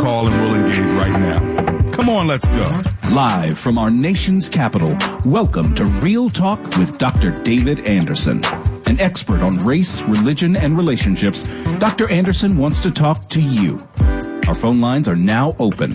call and we'll engage right now. Come on, let's go. Live from our nation's capital, welcome to Real Talk with Dr. David Anderson. An expert on race, religion, and relationships, Dr. Anderson wants to talk to you. Our phone lines are now open.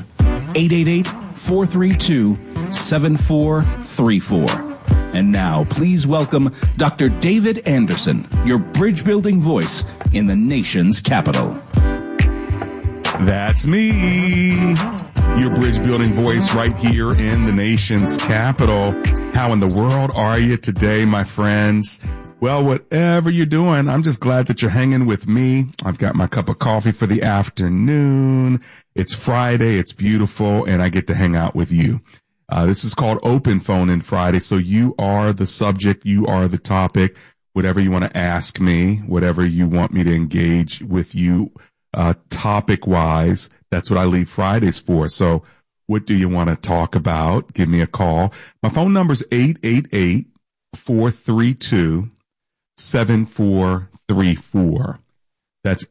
888-432-7434. And now, please welcome Dr. David Anderson, your bridge-building voice in the nation's capital. That's me, your bridge-building voice right here in the nation's capital. How in the world are you today, my friends? Well, whatever you're doing, I'm just glad that you're hanging with me. I've got my cup of coffee for the afternoon. It's Friday. It's beautiful, and I get to hang out with you. This is called Open Phone in Friday. So you are the subject. You are the topic. Whatever you want to ask me, whatever you want me to engage with you, topic-wise, that's what I leave Fridays for. So what do you want to talk about? Give me a call. My phone number is 888-432-7434. That's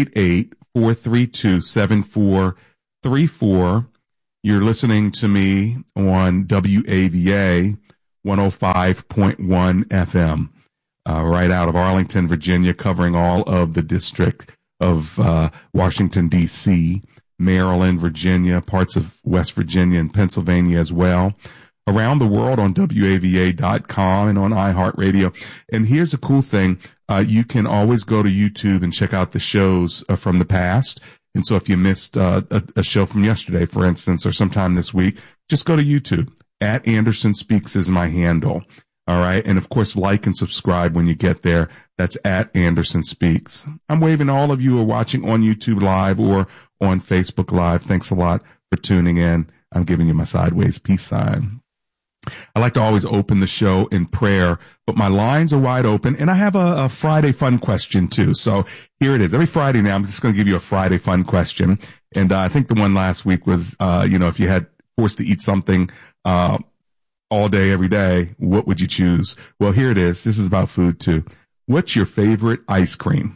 888-432-7434. You're listening to me on WAVA 105.1 FM, right out of Arlington, Virginia, covering all of the district of Washington, D.C., Maryland, Virginia, parts of West Virginia and Pennsylvania as well. Around the world on WAVA.com and on iHeartRadio. And here's a cool thing. You can always go to YouTube and check out the shows from the past. And so if you missed a show from yesterday, for instance, or sometime this week, just go to YouTube. @Anderson Speaks is my handle. All right. And of course, like and subscribe when you get there. That's @Anderson Speaks. I'm waving all of you who are watching on YouTube Live or on Facebook Live. Thanks a lot for tuning in. I'm giving you my sideways peace sign. I like to always open the show in prayer, but my lines are wide open, and I have a Friday fun question too. So here it is. Every Friday now, I'm just going to give you a Friday fun question. And I think the one last week was, if you had forced to eat something all day, every day, what would you choose? Well, here it is. This is about food too. What's your favorite ice cream?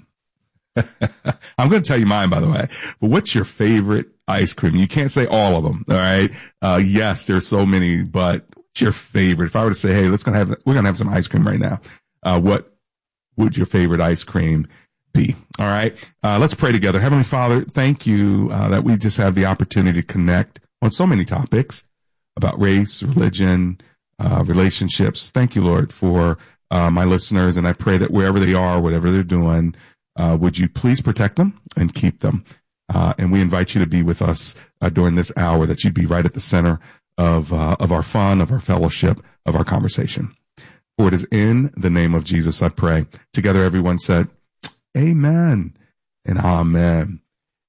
I'm going to tell you mine, by the way. But what's your favorite ice cream? You can't say all of them. All right. Yes, there's so many, but what's your favorite? If I were to say, hey, we're going to have some ice cream right now. What would your favorite ice cream be? All right. Let's pray together. Heavenly Father, thank you that we just have the opportunity to connect on so many topics about race, religion, relationships. Thank you, Lord, for my listeners. And I pray that wherever they are, whatever they're doing, would you please protect them and keep them? And we invite you to be with us during this hour, that you'd be right at the center of our fun, of our fellowship, of our conversation. For it is in the name of Jesus I pray. Together, everyone said, amen and amen.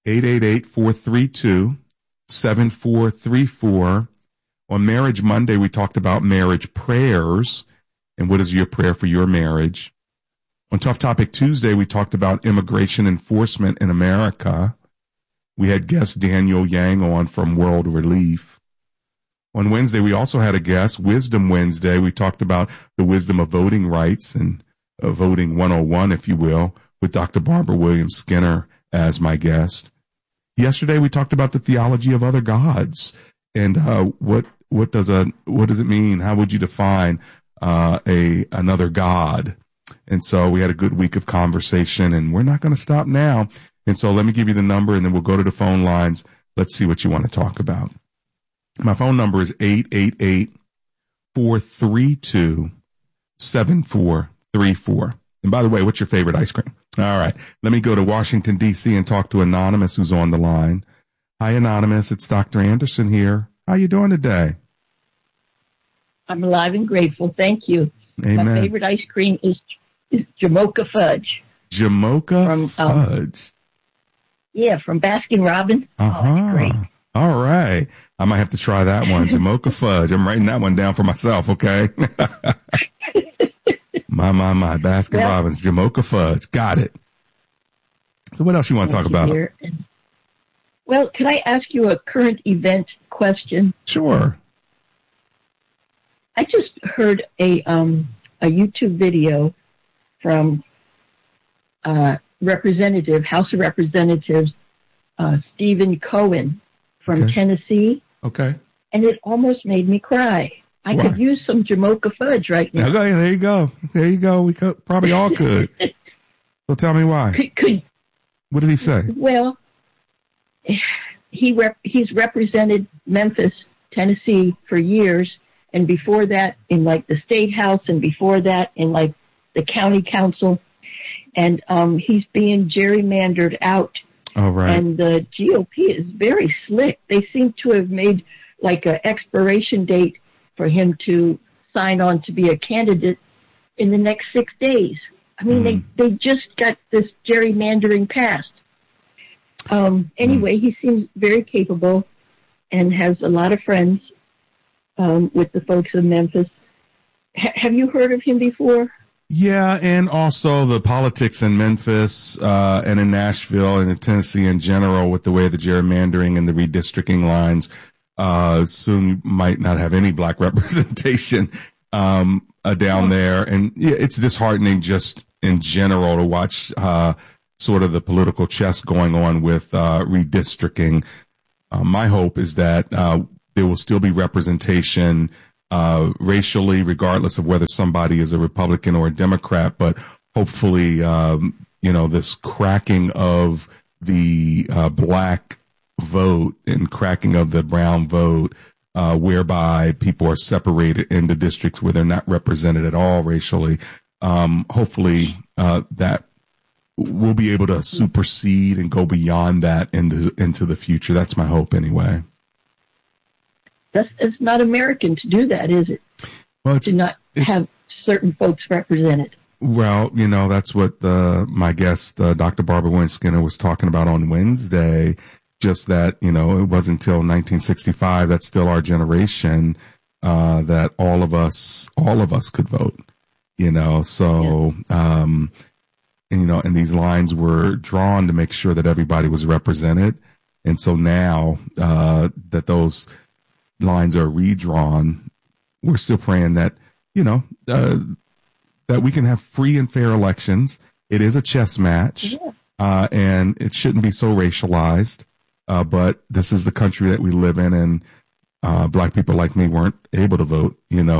888-432-7434. On Marriage Monday, we talked about marriage prayers and what is your prayer for your marriage. On Tough Topic Tuesday, we talked about immigration enforcement in America. We had guest Daniel Yang on from World Relief. On Wednesday, we also had a guest, Wisdom Wednesday. We talked about the wisdom of voting rights and voting 101, if you will, with Dr. Barbara Williams Skinner as my guest. Yesterday, we talked about the theology of other gods and what does it mean? How would you define another God? And so we had a good week of conversation, and we're not going to stop now. And so let me give you the number, and then we'll go to the phone lines. Let's see what you want to talk about. My phone number is 888-432-7434. And by the way, what's your favorite ice cream? All right. Let me go to Washington, D.C. and talk to Anonymous, who's on the line. Hi, Anonymous. It's Dr. Anderson here. How you doing today? I'm alive and grateful. Thank you. Amen. My favorite ice cream is Jamocha Fudge. Jamocha Fudge? From Baskin-Robbins. Oh, great. All right. I might have to try that one. Jamocha Fudge. I'm writing that one down for myself, okay? my. Baskin-Robbins. Jamocha Fudge. Got it. So what else you want to talk about? Well, can I ask you a current event question? Sure. I just heard a YouTube video from House of Representatives Stephen Cohen, from Tennessee. Okay. And it almost made me cry. I Why? could use some Jamocha fudge right now. Okay, there you go. There you go. We probably all could. So tell me why. What did he say? Well, he's represented Memphis, Tennessee for years, and before that in like the state house, and before that in like the county council, and he's being gerrymandered out. Oh, right. And the GOP is very slick. They seem to have made like an expiration date for him to sign on to be a candidate in the next 6 days. I mean, they just got this gerrymandering passed. Anyway, he seems very capable and has a lot of friends with the folks in Memphis. Have you heard of him before? Yeah, and also the politics in Memphis and in Nashville and in Tennessee in general with the way the gerrymandering and the redistricting lines soon might not have any black representation down there. And yeah, it's disheartening just in general to watch sort of the political chess going on with redistricting. My hope is that there will still be representation racially, regardless of whether somebody is a Republican or a Democrat. But hopefully, this cracking of the black vote and cracking of the brown vote, whereby people are separated into districts where they're not represented at all racially. Hopefully, that we'll be able to supersede and go beyond that into the future. That's my hope anyway. It's not American to do that, is it? Well, to not have certain folks represented. Well, that's what my guest, Dr. Barbara Windskinner, was talking about on Wednesday. Just that, it wasn't until 1965, that's still our generation, that all of us could vote, so, yeah. And these lines were drawn to make sure that everybody was represented. And so now, that those lines are redrawn, we're still praying that, that we can have free and fair elections. It is a chess match, and it shouldn't be so racialized. But this is the country that we live in, and black people like me weren't able to vote,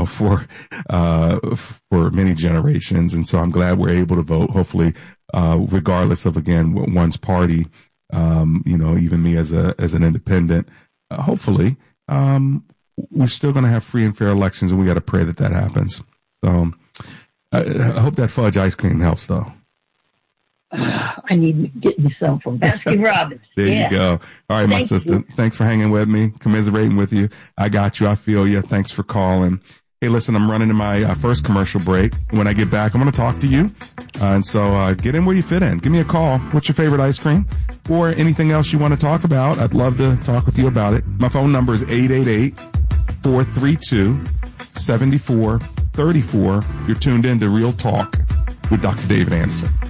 for many generations. And so I'm glad we're able to vote, hopefully, regardless of, again, one's party, even me as an independent, hopefully, we're still going to have free and fair elections, and we got to pray that happens. So I hope that fudge ice cream helps, though. I need to get me some from Baskin Robbins. There you go. All right, my sister. Thanks for hanging with me, commiserating with you. I got you. I feel you. Thanks for calling. Hey, listen, I'm running to my first commercial break. When I get back, I'm going to talk to you. And so get in where you fit in. Give me a call. What's your favorite ice cream? Or anything else you want to talk about? I'd love to talk with you about it. My phone number is 888-432-7434. You're tuned in to Real Talk with Dr. David Anderson.